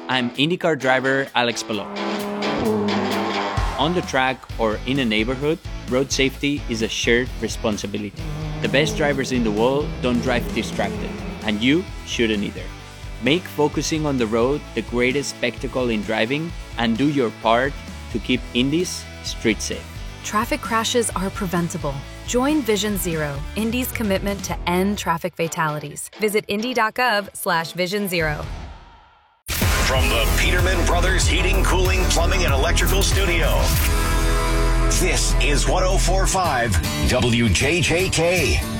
I'm IndyCar driver Alex Palou. On the track or in a neighborhood, road safety is a shared responsibility. The best drivers in the world don't drive distracted, and you shouldn't either. Make focusing on the road the greatest spectacle in driving, and do your part to keep Indy's street safe. Traffic crashes are preventable. Join Vision Zero, Indy's commitment to end traffic fatalities. Visit indy.gov/Vision Zero. From the Peterman Brothers Heating, Cooling, Plumbing, and Electrical Studio, this is 104.5 WJJK.